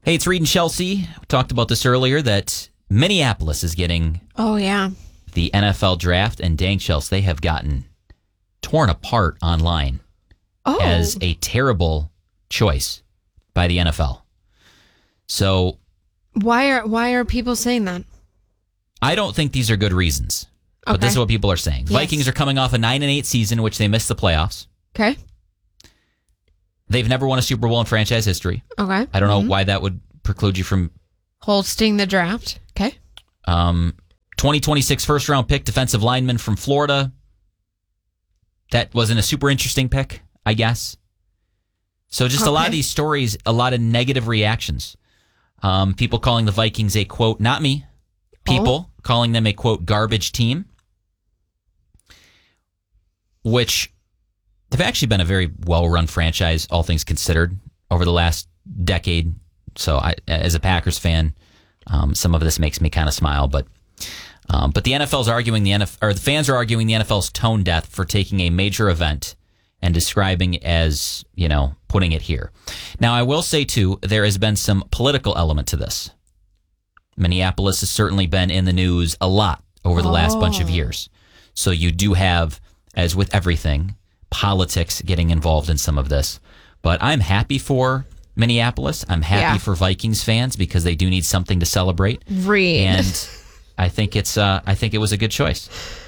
Hey, it's Reed and Chelsea. We talked about this earlier that Minneapolis is getting the NFL draft, and dang, Chelsea, they have gotten torn apart online as a terrible choice by the NFL. So why are people saying that? I don't think these are good reasons, but this is what people are saying. Yes. Vikings are coming off a 9-8 season in which they missed the playoffs. Okay. They've never won a Super Bowl in franchise history. Okay. I don't know why that would preclude you from hosting the draft. Okay. 2026 first round pick, defensive lineman from Florida. That wasn't a super interesting pick, I guess. So just a lot of these stories, a lot of negative reactions. People calling the Vikings a, quote, not me. People calling them a, quote, garbage team. Which they've actually been a very well-run franchise, all things considered, over the last decade. So I, as a Packers fan, some of this makes me kind of smile. But the NFL's arguing the fans are arguing the NFL's tone deaf for taking a major event and describing it as, putting it here. Now, I will say, too, there has been some political element to this. Minneapolis has certainly been in the news a lot over the last bunch of years. So you do have, as with everything, politics getting involved in some of this. But I'm happy for Minneapolis. I'm happy for Vikings fans because they do need something to celebrate. And I think it was a good choice.